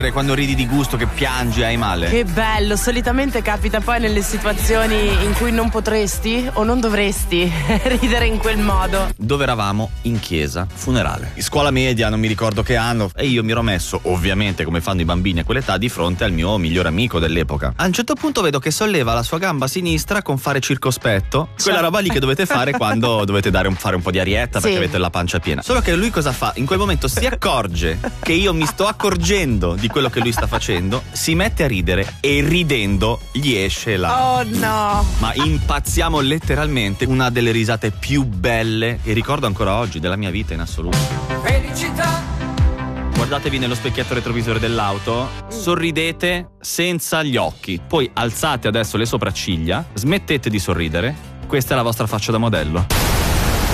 Quando ridi di gusto, che piangi, hai male. Che bello, solitamente capita poi nelle situazioni in cui non potresti o non dovresti ridere in quel modo. Dove eravamo? In chiesa, funerale. In scuola media, non mi ricordo che anno, e io mi ero messo, ovviamente come fanno i bambini a quell'età, di fronte al mio migliore amico dell'epoca. A un certo punto vedo che solleva la sua gamba sinistra con fare circospetto, quella roba lì che dovete fare quando dovete fare un po' di arietta perché avete la pancia piena. Solo che lui cosa fa? In quel momento si accorge che io mi sto accorgendo di quello che lui sta facendo, si mette a ridere e ridendo gli esce la... Oh no! Ma impazziamo letteralmente, una delle risate più belle che ricordo ancora oggi della mia vita in assoluto. Felicità! Guardatevi nello specchietto retrovisore dell'auto, sorridete senza gli occhi, poi alzate adesso le sopracciglia, smettete di sorridere, questa è la vostra faccia da modello.